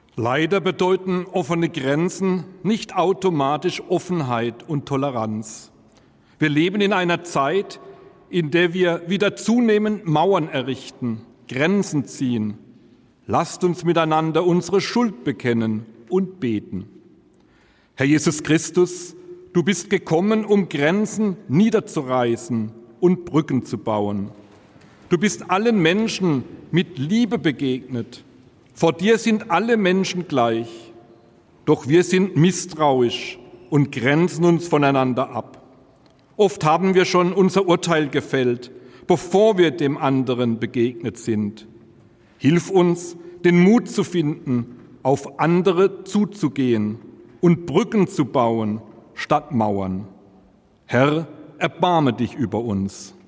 Leider bedeuten offene Grenzen nicht automatisch Offenheit und Toleranz. Wir leben in einer Zeit, in der wir wieder zunehmend Mauern errichten, Grenzen ziehen. Lasst uns miteinander unsere Schuld bekennen und beten. Herr Jesus Christus, du bist gekommen, um Grenzen niederzureißen und Brücken zu bauen. Du bist allen Menschen mit Liebe begegnet. Vor dir sind alle Menschen gleich. Doch wir sind misstrauisch und grenzen uns voneinander ab. Oft haben wir schon unser Urteil gefällt, bevor wir dem anderen begegnet sind. Hilf uns, den Mut zu finden, auf andere zuzugehen und Brücken zu bauen statt Mauern. Herr, erbarme dich über uns.